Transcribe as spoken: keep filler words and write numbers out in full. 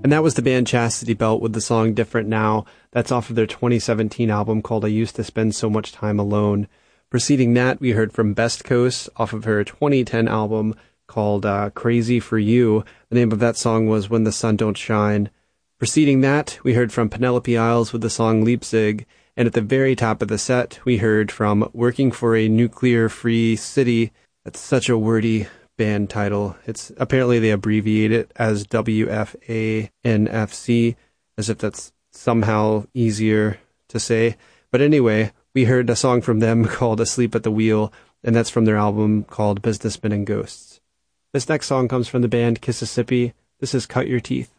And that was the band Chastity Belt with the song Different Now. That's off of their twenty seventeen album called I Used to Spend So Much Time Alone. Preceding that, we heard from Best Coast off of her twenty ten album called uh, Crazy for You. The name of that song was When the Sun Don't Shine. Preceding that, we heard from Penelope Isles with the song Leipzig. And at the very top of the set, we heard from Working for a Nuclear-Free City. That's such a wordy band title. It's apparently they abbreviate it as W F A N F C, as if that's somehow easier to say. But anyway, we heard a song from them called Asleep at the Wheel, and that's from their album called Businessmen and Ghosts. This next song comes from the band Kississippi. This is Cut Your Teeth.